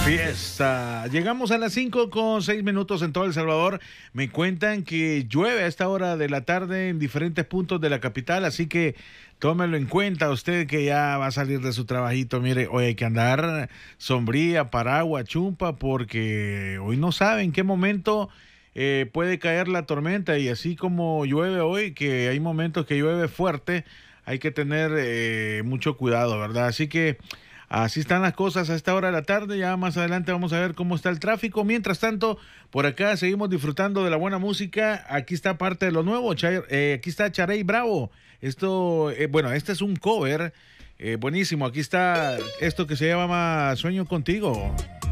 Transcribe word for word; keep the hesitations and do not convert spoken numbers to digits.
Fiesta. Llegamos a las cinco con seis minutos en todo El Salvador. Me cuentan que llueve a esta hora de la tarde en diferentes puntos de la capital, así que tómelo en cuenta usted que ya va a salir de su trabajito. Mire, hoy hay que andar sombría, paraguas, chumpa, porque hoy no sabe en qué momento eh, puede caer la tormenta, y así como llueve hoy, que hay momentos que llueve fuerte, hay que tener eh, mucho cuidado, ¿verdad? Así que así están las cosas a esta hora de la tarde. Ya más adelante vamos a ver cómo está el tráfico. Mientras tanto, por acá seguimos disfrutando de la buena música. Aquí está parte de lo nuevo. Char, eh, aquí está Charey Bravo. Esto, eh, bueno, este es un cover eh, buenísimo. Aquí está esto que se llama Sueño Contigo.